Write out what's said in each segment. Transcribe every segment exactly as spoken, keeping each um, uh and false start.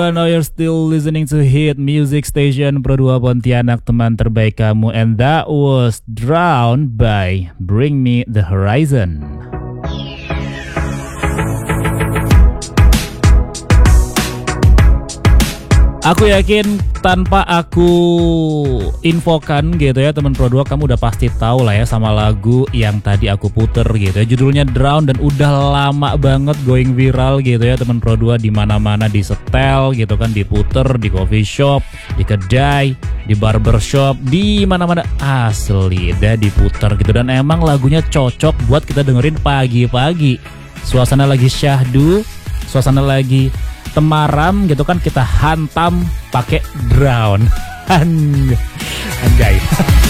Now you're still listening to Hit Music Station Pro dua Pontianak, teman terbaik kamu. And that was Drowned by Bring Me The Horizon. Aku yakin tanpa aku infokan gitu ya teman Pro dua, kamu udah pasti tahu lah ya sama lagu yang tadi aku puter gitu ya. Judulnya Drown dan udah lama banget going viral gitu ya teman Pro dua, di mana-mana di setel gitu kan, diputer di coffee shop, di kedai, di barbershop, di mana-mana asli dah diputer gitu. Dan emang lagunya cocok buat kita dengerin pagi-pagi. Suasana lagi syahdu, suasana lagi temaram gitu kan, kita hantam pakai Drown. Anjay.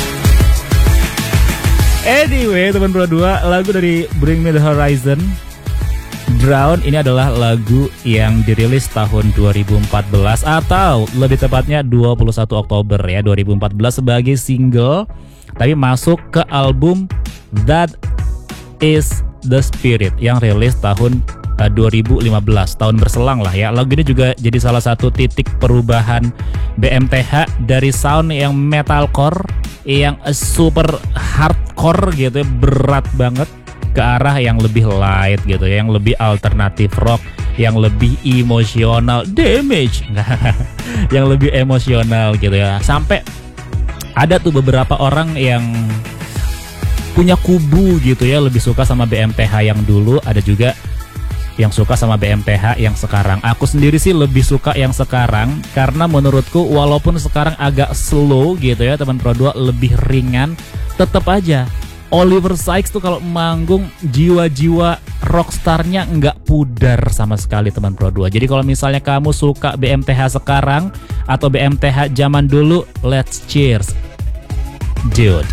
Anyway teman Pro dua, lagu dari Bring Me The Horizon, Drown, ini adalah lagu yang dirilis tahun dua ribu empat belas, atau lebih tepatnya dua puluh satu Oktober ya dua ribu empat belas sebagai single, tapi masuk ke album That Is The Spirit yang rilis tahun dua ribu lima belas, tahun berselang lah ya. Lagu ini juga jadi salah satu titik perubahan B M T H dari sound yang metalcore, yang super hardcore gitu ya, berat banget, ke arah yang lebih light gitu ya, yang lebih alternatif rock, yang lebih emosional, damage yang lebih emosional gitu ya. Sampai ada tuh beberapa orang yang punya kubu gitu ya, lebih suka sama B M T H yang dulu, ada juga yang suka sama B M T H yang sekarang. Aku sendiri sih lebih suka yang sekarang, karena menurutku walaupun sekarang agak slow gitu ya teman Pro dua, lebih ringan, tetap aja Oliver Sykes tuh kalau manggung jiwa-jiwa rockstarnya nggak pudar sama sekali teman Pro dua. Jadi kalau misalnya kamu suka B M T H sekarang atau B M T H zaman dulu, let's cheers dude.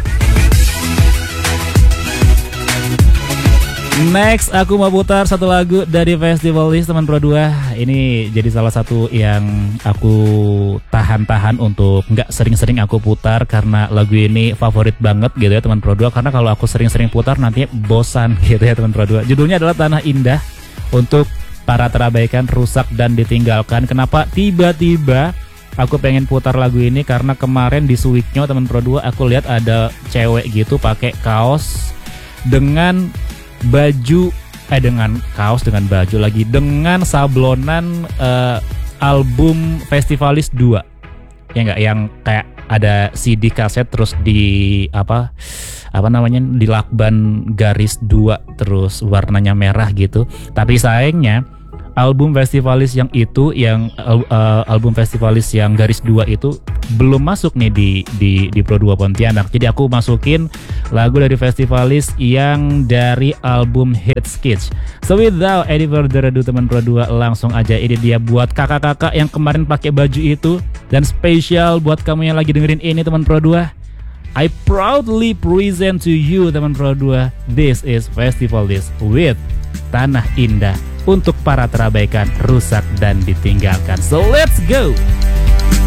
Next, aku mau putar satu lagu dari Festivalis teman Pro dua. Ini jadi salah satu yang aku tahan-tahan untuk nggak sering-sering aku putar, karena lagu ini favorit banget gitu ya teman Pro dua. Karena kalau aku sering-sering putar nanti bosan gitu ya teman Pro dua. Judulnya adalah Tanah Indah, untuk para terabaikan, rusak dan ditinggalkan. Kenapa tiba-tiba aku pengen putar lagu ini? Karena kemarin di Suiknyo teman Pro dua, aku lihat ada cewek gitu pakai kaos dengan baju eh dengan kaos dengan baju lagi dengan sablonan uh, album Festivalis dua ya enggak, yang kayak ada C D kaset terus di apa apa namanya dilakban garis dua terus warnanya merah gitu. Tapi sayangnya album Festivalis yang itu, yang uh, album Festivalis yang garis dua itu belum masuk nih di di di Pro dua Pontianak. Jadi aku masukin lagu dari Festivalis yang dari album Hit Sketch. So without any further ado teman Pro dua, langsung aja ini dia buat kakak-kakak yang kemarin pakai baju itu, dan spesial buat kamu yang lagi dengerin ini teman Pro dua. I proudly present to you teman Pro dua, this is Festivalis with Tanah Indah, untuk para terabaikan, rusak dan ditinggalkan. So let's go.